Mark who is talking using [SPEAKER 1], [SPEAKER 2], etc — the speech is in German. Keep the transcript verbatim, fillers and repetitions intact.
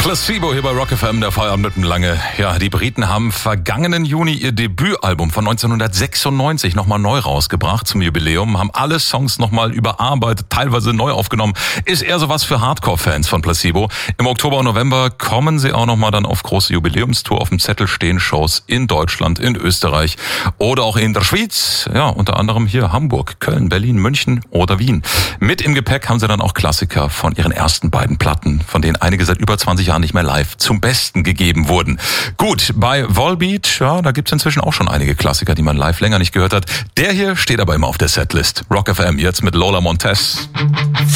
[SPEAKER 1] Placebo hier bei Rock F M, der Feierabend mit dem Lange. Ja, die Briten haben vergangenen Juni ihr Debütalbum von neunzehnhundertsechsundneunzig nochmal neu rausgebracht zum Jubiläum, haben alle Songs nochmal überarbeitet, teilweise neu aufgenommen. Ist eher sowas für Hardcore-Fans von Placebo. Im Oktober und November kommen sie auch nochmal dann auf große Jubiläumstour. Auf dem Zettel stehen Shows in Deutschland, in Österreich oder auch in der Schweiz. Ja, unter anderem hier Hamburg, Köln, Berlin, München oder Wien. Mit im Gepäck haben sie dann auch Klassiker von ihren ersten beiden Platten, von denen einige seit über zwanzig Jahren nicht mehr live zum Besten gegeben wurden. Gut, bei Volbeat, ja, da gibt's inzwischen auch schon einige Klassiker, die man live länger nicht gehört hat. Der hier steht aber immer auf der Setlist. Rock F M jetzt mit Lola Montez.